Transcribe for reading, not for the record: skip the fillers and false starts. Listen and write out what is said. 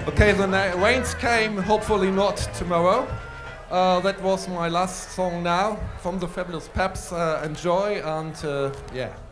Okay, the rains came, hopefully not tomorrow. That was my last song now from the Fabulous Peps. Enjoy and yeah.